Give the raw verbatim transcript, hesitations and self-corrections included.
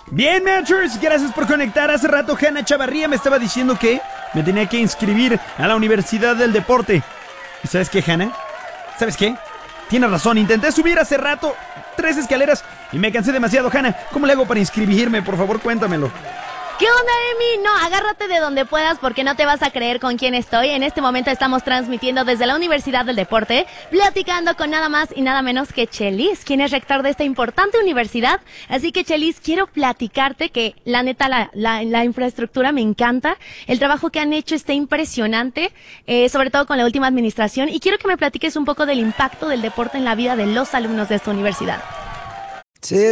Bien, Machers, gracias por conectar. Hace rato Hanna Chavarría me estaba diciendo que me tenía que inscribir a la Universidad del Deporte. ¿Y sabes qué, Hanna? ¿Sabes qué? Tienes razón, intenté subir hace rato tres escaleras y me cansé demasiado, Hanna. ¿Cómo le hago para inscribirme? Por favor, cuéntamelo. ¿Qué onda, Emi? No, agárrate de donde puedas porque no te vas a creer con quién estoy. En este momento estamos transmitiendo desde la Universidad del Deporte, platicando con nada más y nada menos que Chelis, quien es rector de esta importante universidad. Así que, Chelis, quiero platicarte que la neta, la, la, la infraestructura me encanta. El trabajo que han hecho está impresionante, eh, sobre todo con la última administración. Y quiero que me platiques un poco del impacto del deporte en la vida de los alumnos de esta universidad. Sí,